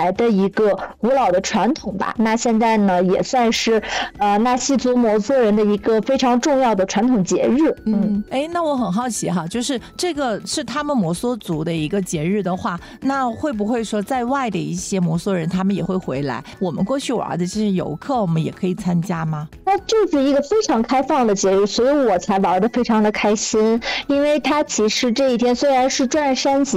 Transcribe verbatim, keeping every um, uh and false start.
来的一个古老的传统吧。那现在呢，也算是呃纳西族摩梭人的一个非常重要的传统节日。 嗯，哎，那我很好奇哈，就是这个是他们摩梭族的一个节日的话，那会不会说在外的一些摩梭人他们也会回来，我们过去玩的这些游客我们也可以参加吗？ 那就是一个非常开放的节日，所以我才玩得非常的开心，因为它其实这一天虽然是转山节